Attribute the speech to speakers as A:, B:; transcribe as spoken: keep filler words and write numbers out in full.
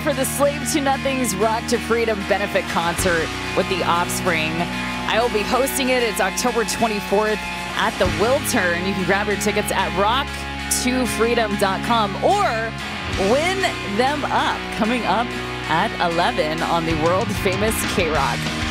A: for the Slave to Nothing's Rock to Freedom benefit concert with The Offspring. I will be hosting it. It's October twenty-fourth at the Wiltern. You can grab your tickets at rock to freedom dot com or win them up coming up at eleven on the world famous K-Rock.